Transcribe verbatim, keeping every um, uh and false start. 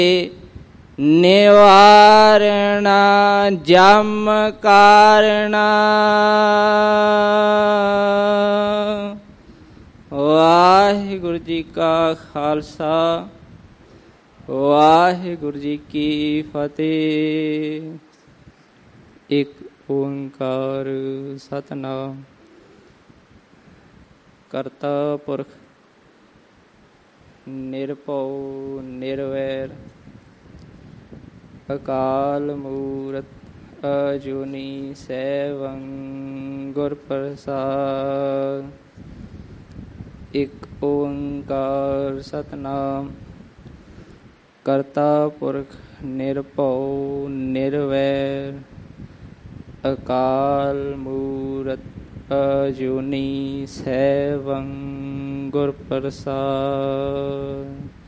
ਨਿਵਾਰਣਾ ਜਮ ਕਾਰਣਾ। ਵਾਹਿਗੁਰੂ ਜੀ ਕਾ ਖਾਲਸਾ, ਵਾਹਿਗੁਰੂ ਜੀ ਕੀ ਫਤਿਹ। ਇੱਕ ਓੰਕਾਰ ਸਤਿਨਾਮ ਕਰਤਾ ਪੁਰਖ ਨਿਰਭਉ ਨਿਰਵੈਰ ਅਕਾਲ ਮੂਰਤ ਅਜੂਨੀ ਸੈਭੰ ਗੁਰ ਪ੍ਰਸਾਦਿ। ਇੱਕ ਓੰਕਾਰ ਸਤਿਨਾਮ ਕਰਤਾ ਪੁਰਖ ਨਿਰਭਉ ਨਿਰਵੈਰ ਅਕਾਲ ਮੂਰਤ ਅਜੂਨੀ ਸੈਭੰ ਗੁਰ ਪ੍ਰਸਾਦਿ।